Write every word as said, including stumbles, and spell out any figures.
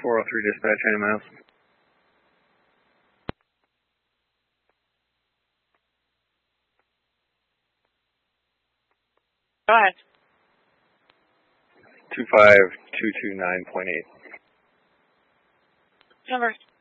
four oh three dispatch, any miles? Go ahead. two five two two nine point eight. Number.